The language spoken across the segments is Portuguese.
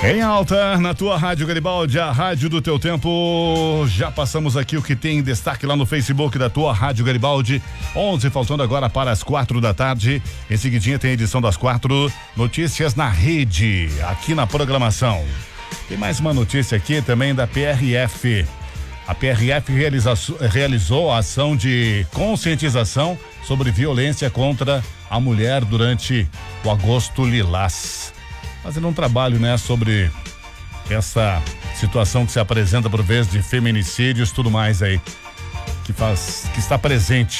Em alta, na tua Rádio Garibaldi, a rádio do teu tempo. Já passamos aqui o que tem em destaque lá no Facebook da tua Rádio Garibaldi. 11, faltando agora para as 4 da tarde. Em seguidinha tem a edição das 4, notícias na rede, aqui na programação. Tem mais uma notícia aqui também da PRF. A PRF realizou a ação de conscientização sobre violência contra a mulher durante o Agosto Lilás. Fazendo um trabalho, né, sobre essa situação que se apresenta por vezes de feminicídios, tudo mais aí, que está presente.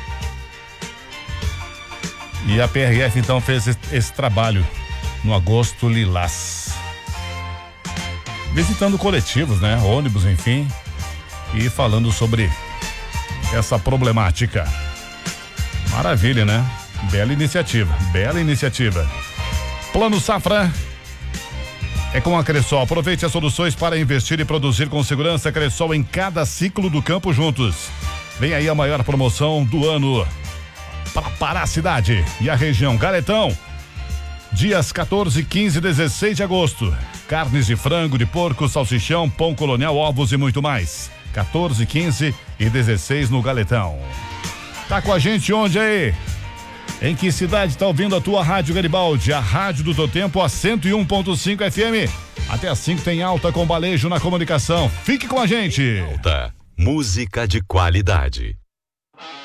E a PRF então fez esse trabalho no Agosto Lilás, visitando coletivos, né, ônibus, enfim, e falando sobre essa problemática. Maravilha, né? Bela iniciativa, bela iniciativa. Plano Safra é com a Cressol. Aproveite as soluções para investir e produzir com segurança. Cressol em cada ciclo do campo juntos. Vem aí a maior promoção do ano para a cidade e a região. Galetão, dias 14, 15 e 16 de agosto. Carnes de frango, de porco, salsichão, pão colonial, ovos e muito mais. 14, 15 e 16 no Galetão. Tá com a gente onde aí? Em que cidade está ouvindo a tua Rádio Garibaldi? A rádio do teu tempo, a 101.5 FM. Até às 5 tem Alta com Balejo na comunicação. Fique com a gente. Alta, música de qualidade.